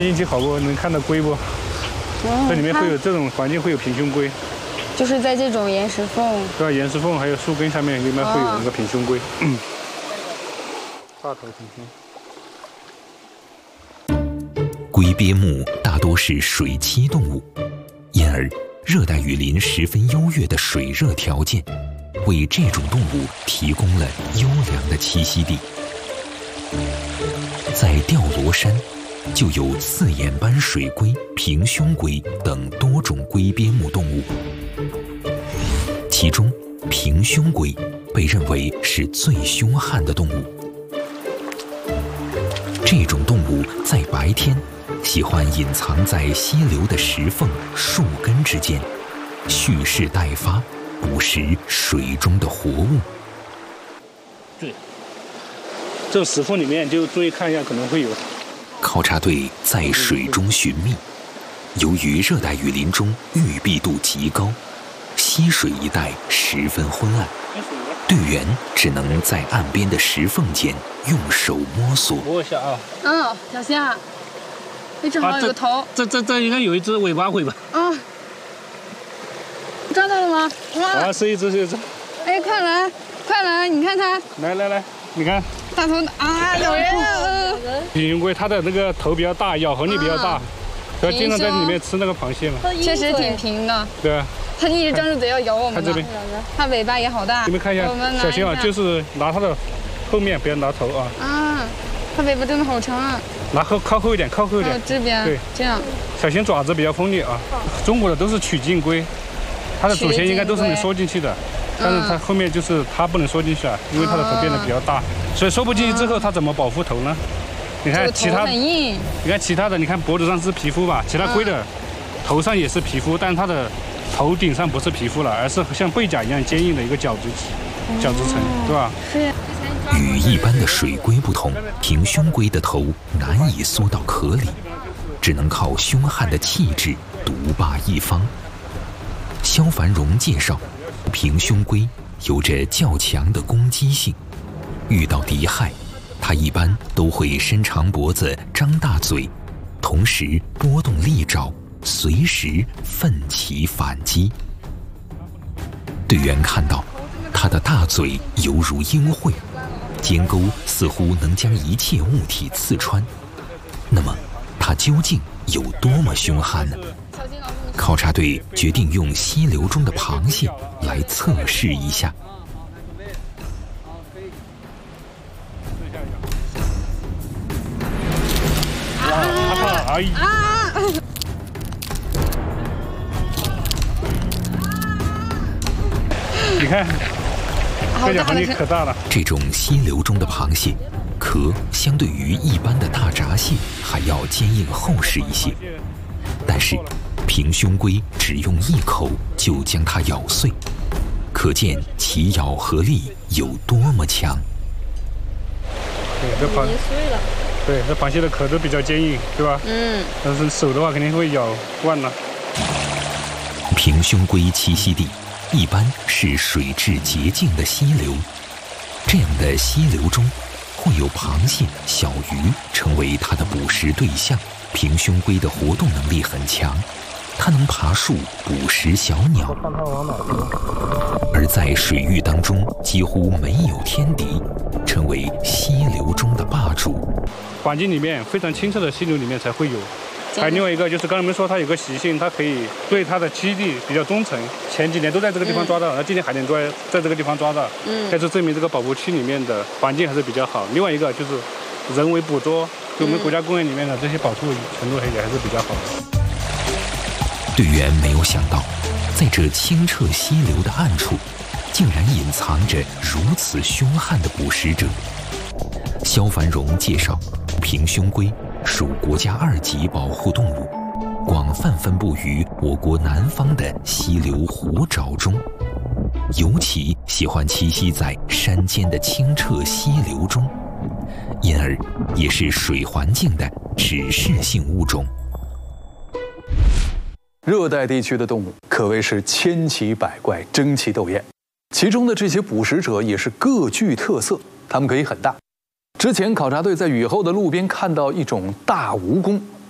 运气好不？能看到龟不？这里面会有这种环境，会有平胸龟。 就是在这种岩石缝。 对啊，岩石缝还有树根下面，里面会有那个平胸龟。大头平胸。 龟鳖目大多是水栖动物，因而热带雨林十分优越的水热条件，为这种动物提供了优良的栖息地。在吊罗山，就有刺眼斑水龟、平胸龟等多种龟鳖目动物，其中平胸龟被认为是最凶悍的动物。这种动物在白天喜欢隐藏在溪流的石缝、树根之间，蓄势待发，捕食水中的活物。 对，这种石缝里面就注意看一下，可能会有。 考察队在水中寻觅，由于热带雨林中郁闭度极高，溪水一带十分昏暗，队员只能在岸边的石缝间用手摸索。 摸一下啊。 小心啊！你正好有个头。 这应该有一只尾巴会吧？ 抓到了吗？ 啊，是一只。 哎，快来，你看它。 来，你看。 大头啊，有人！ 平胸龟它的那个头比较大，咬合力比较大，它经常在里面吃那个螃蟹嘛。 确实挺平的。 对啊。 它一直张着嘴要咬我们。 看这边。 它尾巴也好大。 你们看一下，小心啊，就是拿它的后面，不要拿头啊。 它尾巴真的好长啊。 拿靠后一点。 这边。对，这样。 小心爪子比较锋利啊。中国的都是曲颈龟，它的祖先应该都是能缩进去的。但是它后面就是它不能缩进去啊，因为它的头变得比较大，所以缩不进去之后，它怎么保护头呢？你看其他，你看其他的，你看脖子上是皮肤吧，其他龟的头上也是皮肤，但它的头顶上不是皮肤了，而是像背甲一样坚硬的一个角质层，对吧？ 是。 与一般的水龟不同，平胸龟的头难以缩到壳里，只能靠凶悍的气质独霸一方。肖繁荣介绍，平胸龟有着较强的攻击性，遇到敌害，它一般都会伸长脖子、张大嘴，同时拨动利爪，随时奋起反击。队员看到，它的大嘴犹如鹰喙，尖钩似乎能将一切物体刺穿。那么，它究竟有多么凶悍呢？考察队决定用溪流中的螃蟹来测试一下。 你看，这小螃蟹可大了。 这种溪流中的螃蟹，壳相对于一般的大闸蟹还要坚硬厚实一些，但是平胸龟只用一口就将它咬碎，可见其咬合力有多么强。 对，这螃蟹的壳都比较坚硬，对吧？但是手的话肯定会咬断了。 平胸龟栖息地一般是水质洁净的溪流，这样的溪流中会有螃蟹、小鱼成为它的捕食对象。平胸龟的活动能力很强，它能爬树捕食小鸟，而在水域当中几乎没有天敌，成为溪流中的霸主。 环境里面非常清澈的溪流里面才会有。还有另外一个就是刚才我们说它有个习性，它可以对它的栖地比较忠诚。前几年都在这个地方抓到，然后今年海年都在这个地方抓到，这就证明这个保护区里面的环境还是比较好。另外一个就是人为捕捉，就我们国家公园里面的这些保护程度也还是比较好的。 队员没有想到，在这清澈溪流的暗处，竟然隐藏着如此凶悍的捕食者。肖繁荣介绍，平胸龟属国家2级保护动物，广泛分布于我国南方的溪流湖沼中，尤其喜欢栖息在山间的清澈溪流中，因而也是水环境的指示性物种。 热带地区的动物可谓是千奇百怪、争奇斗艳，其中的这些捕食者也是各具特色，它们可以很大。之前考察队在雨后的路边看到一种大蜈蚣，